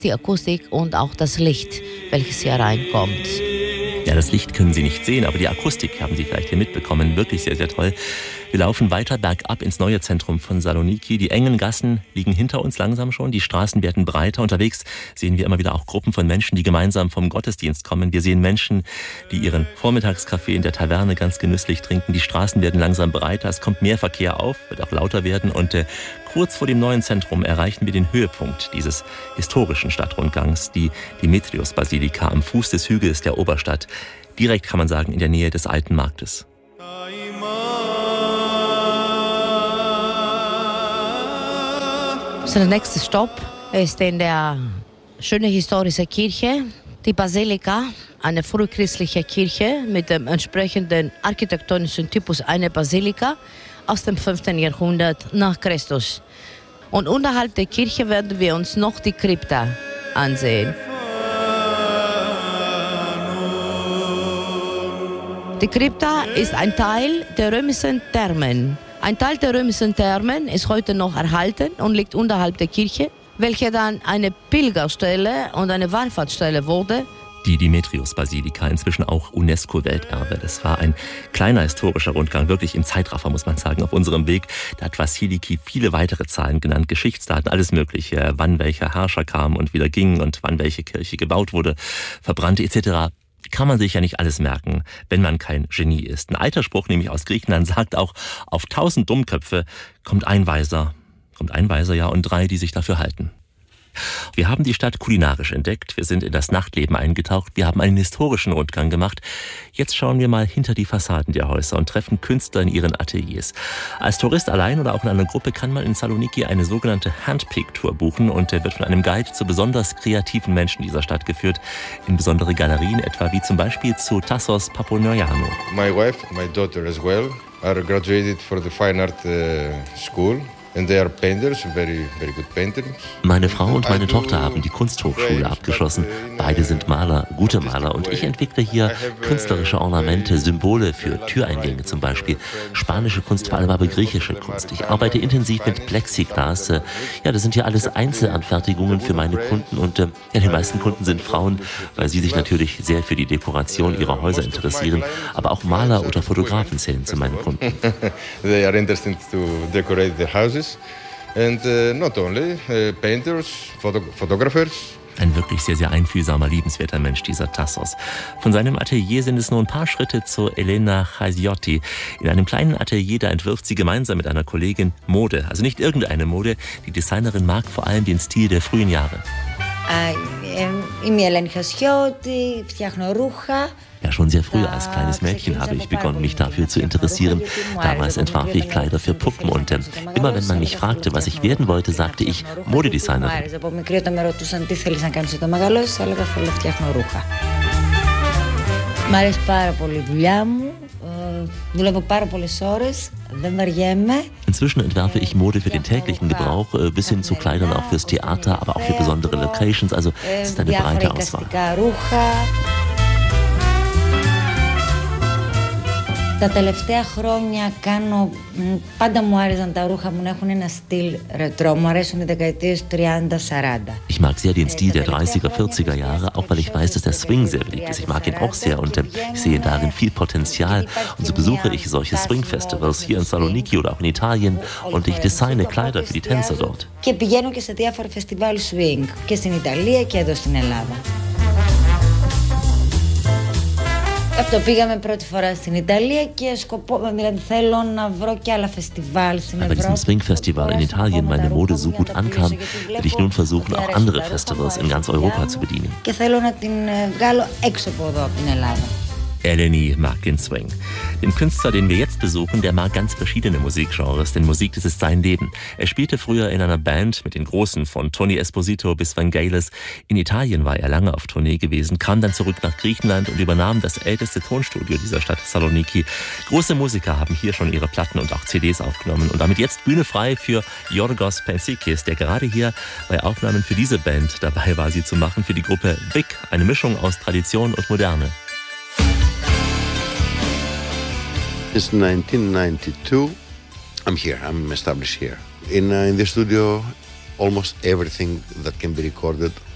Die Akustik und auch das Licht, welches hier reinkommt. Ja, das Licht können Sie nicht sehen, aber die Akustik haben Sie vielleicht hier mitbekommen. Wirklich sehr, sehr toll. Wir laufen weiter bergab ins neue Zentrum von Saloniki. Die engen Gassen liegen hinter uns langsam schon. Die Straßen werden breiter. Unterwegs sehen wir immer wieder auch Gruppen von Menschen, die gemeinsam vom Gottesdienst kommen. Wir sehen Menschen, die ihren Vormittagskaffee in der Taverne ganz genüsslich trinken. Die Straßen werden langsam breiter. Es kommt mehr Verkehr auf, wird auch lauter werden. Und kurz vor dem neuen Zentrum erreichen wir den Höhepunkt dieses historischen Stadtrundgangs, die Demetrios-Basilika am Fuß des Hügels der Oberstadt. Direkt, kann man sagen, in der Nähe des Alten Marktes. Der nächste Stopp ist in der schönen historischen Kirche, die Basilika, eine frühchristliche Kirche mit dem entsprechenden architektonischen Typus einer Basilika aus dem 5. Jahrhundert nach Christus. Und unterhalb der Kirche werden wir uns noch die Krypta ansehen. Die Krypta ist ein Teil der römischen Thermen. Ein Teil der römischen Thermen ist heute noch erhalten und liegt unterhalb der Kirche, welche dann eine Pilgerstelle und eine Wallfahrtsstelle wurde. Die Demetrios-Basilika, inzwischen auch UNESCO-Welterbe. Das war ein kleiner historischer Rundgang, wirklich im Zeitraffer, muss man sagen, auf unserem Weg. Da hat Vassiliki viele weitere Zahlen genannt, Geschichtsdaten, alles Mögliche, wann welcher Herrscher kam und wieder ging und wann welche Kirche gebaut wurde, verbrannte etc. Kann man sich ja nicht alles merken, wenn man kein Genie ist. Ein alter Spruch, nämlich aus Griechenland, sagt auch, auf 1000 Dummköpfe kommt ein Weiser, ja, und 3, die sich dafür halten. Wir haben die Stadt kulinarisch entdeckt, wir sind in das Nachtleben eingetaucht, wir haben einen historischen Rundgang gemacht. Jetzt schauen wir mal hinter die Fassaden der Häuser und treffen Künstler in ihren Ateliers. Als Tourist allein oder auch in einer Gruppe kann man in Saloniki eine sogenannte Handpick-Tour buchen und der wird von einem Guide zu besonders kreativen Menschen dieser Stadt geführt, in besondere Galerien, etwa wie zum Beispiel zu Tassos Paponoianou. My wife, my daughter as well, are graduated for the Fine Art School. And they are painters, very, very good painters. Meine Frau und meine Tochter haben die Kunsthochschule abgeschlossen. Beide sind Maler, gute Maler. Und ich entwickle hier künstlerische Ornamente, Symbole für Türeingänge zum Beispiel. Spanische Kunst, vor allem aber griechische Kunst. Ich arbeite intensiv mit Plexiglas. Ja, das sind ja alles Einzelanfertigungen für meine Kunden. Und ja, die meisten Kunden sind Frauen, weil sie sich natürlich sehr für die Dekoration ihrer Häuser interessieren. Aber auch Maler oder Fotografen zählen zu meinen Kunden. They are interested to decorate their houses. And not only painters, photographers. Ein wirklich sehr, sehr einfühlsamer, liebenswerter Mensch, dieser Tassos. Von seinem Atelier sind es nur ein paar Schritte zu Elena Chasiotti. In einem kleinen Atelier, da entwirft sie gemeinsam mit einer Kollegin Mode. Also nicht irgendeine Mode. Die Designerin mag vor allem den Stil der frühen Jahre. Είμαι Ελένη Χασιώτη, φτιάχνω ρούχα. Ja, schon sehr früh als kleines Mädchen habe ich begonnen, mich dafür zu interessieren. Damals entwarf ich Kleider für Puppen und immer wenn man mich fragte, was ich werden wollte, sagte ich Modedesignerin. Μ' αρέσει πάρα πολύ η δουλειά μου. Δουλεύω πάρα πολλές ώρες, δεν βαριέμαι. Inzwischen entwerfe ich Mode für den täglichen Gebrauch, bis hin zu Kleidern auch fürs Theater, aber auch für besondere Locations. Also es ist eine breite Auswahl. Τα τελευταία χρόνια πάντα μου άρεσαν τα ρούχα μου να έχουν ένα στυλ ρετρό. Μου αρέσουν οι δεκαετίες 30-40. Ich mag sehr den Stil der 30er, 40er Jahre, auch weil ich weiß, dass der Swing sehr beliebt ist. Ich mag ihn auch sehr und ich sehe darin viel Potenzial. Und so besuche ich solche Swing-Festivals hier in Saloniki oder auch in Italien und ich designe Kleider für die Tänzer dort. Και πηγαίνω και σε διάφορα φεστιβάλ swing και στην Ιταλία και εδώ στην Ελλάδα. Αυτό πήγαμε πρώτη φορά στην Ιταλία και δηλαδή θέλω να βρω και άλλα φεστιβάλ στην Ευρώπη. Bei diesem Swing-Festival in Italien meine Mode so gut ankam, werde ich nun versuchen, auch andere Festivals in ganz Europa zu bedienen. Και θέλω να την βγάλω έξω από εδώ, από την Ελλάδα. Eleni mag den Swing. Den Künstler, den wir jetzt besuchen, der mag ganz verschiedene Musikgenres, denn Musik, das ist sein Leben. Er spielte früher in einer Band mit den Großen, von Tony Esposito bis Vangelis. In Italien war er lange auf Tournee gewesen, kam dann zurück nach Griechenland und übernahm das älteste Tonstudio dieser Stadt, Saloniki. Große Musiker haben hier schon ihre Platten und auch CDs aufgenommen. Und damit jetzt Bühne frei für Yorgos Pensikis, der gerade hier bei Aufnahmen für diese Band dabei war, sie zu machen, für die Gruppe Big, eine Mischung aus Tradition und Moderne. It's 1992. I'm here. I'm established here. In the studio, almost everything that can be recorded